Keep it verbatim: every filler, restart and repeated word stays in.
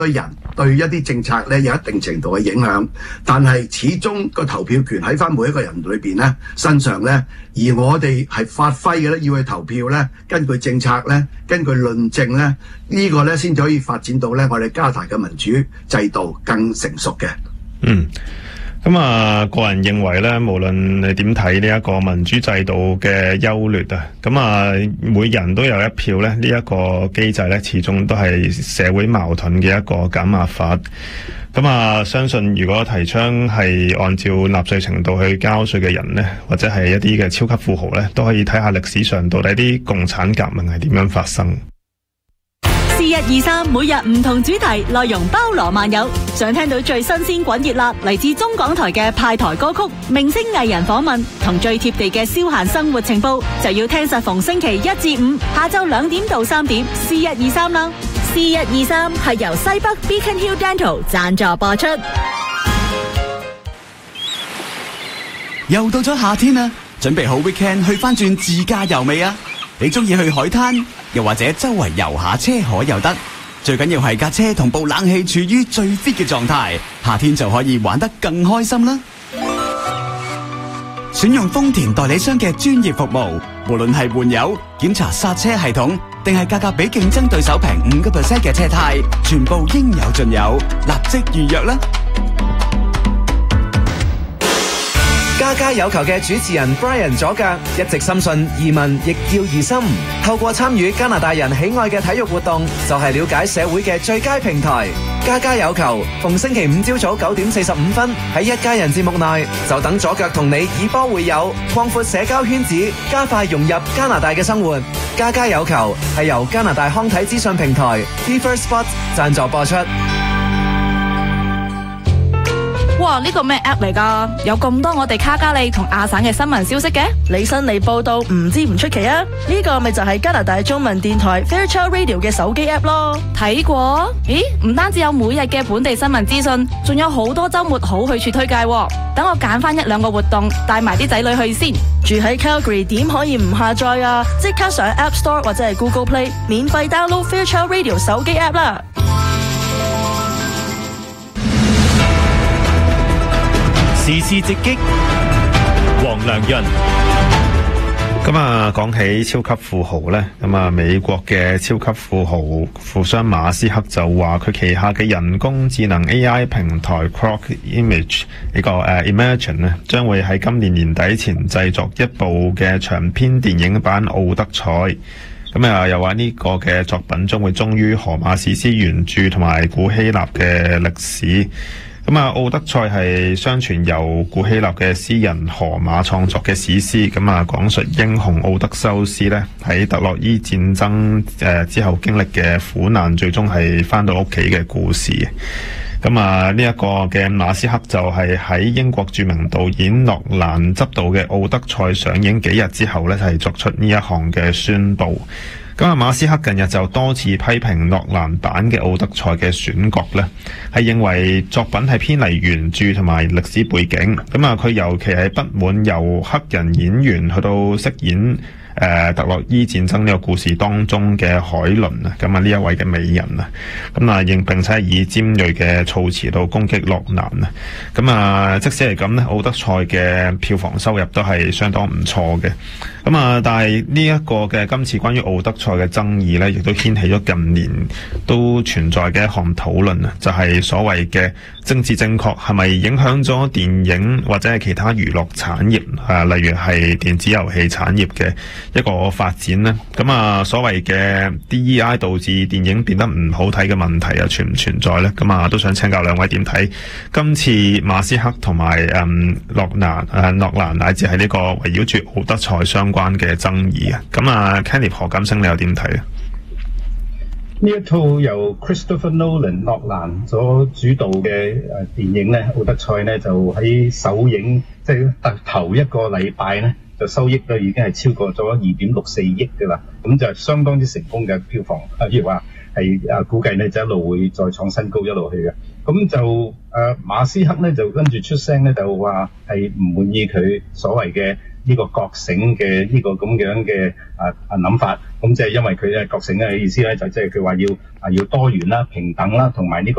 對人對一啲政策咧有一定程度嘅影響，但係始終個投票權喺翻每一個人裏邊咧身上咧，而我哋係發揮嘅咧，要去投票咧，根據政策咧，根據論證咧，呢個咧先至可以發展到咧我哋加拿大嘅民主制度更成熟嘅。 嗯。咁啊，個人認為咧，無論你點睇呢一個民主制度嘅優劣啊，咁啊，每人都有一票咧，呢一個機制咧，始終都係社會矛盾嘅一個減壓法。咁啊，相信如果提倡係按照納稅程度去交稅嘅人呢，或者係一啲嘅超級富豪咧，都可以睇下歷史上到底啲共產革命係點樣發生。 C 一二三每日唔同主題，內容包羅萬有。想聽到最新鮮滾熱辣嚟自中港台嘅派台歌曲、明星藝人訪問同最貼地嘅消閒生活情報，就要聽實逢星期一至五下晝兩點到三點 C 一二三啦。C 一二三係由西北 Beacon Hill Dental 贊助播出。 又到咗夏天啦，準備好 weekend 去翻轉自駕遊未啊？你中意去海灘，又或者周圍遊下車河又得，最緊要係架車同部冷氣處於最 fit 嘅狀態，夏天就可以玩得更開心啦。選用豐田代理商嘅專業服務，無論係換油、檢查剎車系統，定係價格比競爭對手平五個 percent 嘅車胎，全部應有盡有，立即預約啦！ 家家有球嘅主持人 Brian 左腳一直深信移民亦要疑心，透過參與加拿大人喜愛嘅體育活動，就係了解社會嘅最佳平台。家家有球，逢星期五朝早九點四十五分喺一家人節目內，就等左腳同你以波會友，擴闊社交圈子，加快融入加拿大嘅生活。家家有球係由加拿大康體資訊平台 Be First Sports 贊助播出。 哇！呢個咩 app 嚟㗎？有咁多我哋卡加利同亞省嘅新聞消息嘅？ 你新嚟報道唔知唔出奇啊！呢個咪就係加拿大中文電台 Fairchild Radio 嘅手機 app 咯。 睇過？咦，唔單止有每日嘅本地新聞資訊，仲有好多週末好去處推介喎。等我揀翻一兩個活動，帶埋啲仔女去先。 住喺 Calgary 點可以唔下載啊？即刻上 App Store 或者係 Google Play 免費 download Fairchild Radio 手機 app 啦。 時事直擊，黃良潤。 咁啊，講起超級富豪呢，咁啊，美國嘅超級富豪富商馬斯克就話佢旗下嘅人工智能 A I 平台 Grok Image 呢個誒 Imagen 呢，將會喺今年年底前製作一部嘅長篇電影版《奧德賽》。咁啊，又話呢個嘅作品將會忠於荷馬史詩原著同埋古希臘嘅歷史。咁啊，奧德賽係相傳由古希臘嘅詩人荷馬創作嘅史詩，咁啊，講述英雄奧德修斯咧喺特洛伊戰爭誒、呃、之後經歷嘅苦難，最終係翻到屋企嘅故事。咁啊，呢一個嘅馬斯克就係喺英國著名導演諾蘭執導嘅奧德賽上映幾日之後咧，係作出呢一項嘅宣佈。咁啊，馬斯克近日就多次批評諾蘭版嘅奧德賽嘅選角呢，係認為作品係偏離原著同埋歷史背景。咁啊，佢尤其係不滿由黑人演員去到飾演誒、呃、特洛伊戰爭呢個故事當中嘅海倫啊，咁啊呢一位嘅美人啊，咁啊認並且係以尖銳嘅措辭到攻擊諾蘭啊。咁啊，即使係咁呢，奧德賽嘅票房收入都係相當唔錯嘅。咁啊，但係呢一個嘅今次關於奧德賽嘅爭議呢，亦都掀起咗近年都存在嘅一項討論啊，就係、是、所謂嘅政治正確係咪影響咗電影或者係其他娛樂產業啊，例如係電子遊戲產業嘅一個發展呢？咁啊，所謂嘅 D E I 導致電影變得唔好睇嘅問題啊，存唔存在呢？咁啊，都想請教兩位點睇今次馬斯克同埋誒諾蘭誒諾蘭乃至係呢個圍繞住奧德賽相關嘅爭議啊？咁啊 Kenneth 何錦星你又點睇啊？ 呢一套由 Christopher Nolan 諾蘭所主導嘅誒電影咧，奧德賽咧就喺首映即係特頭一個禮拜咧，就收益咧已經係超過咗二點六四億㗎啦，咁就相當之成功嘅票房，啊，亦話係啊估計咧就一路會再創新高一路去嘅。咁就誒、啊、馬斯克咧就跟住出聲咧就話係唔滿意佢所謂嘅呢個覺醒嘅呢個咁樣嘅啊啊諗法，咁即係因為佢嘅覺醒嘅意思咧就即係佢話要啊要多元啦、平等啦，同埋呢個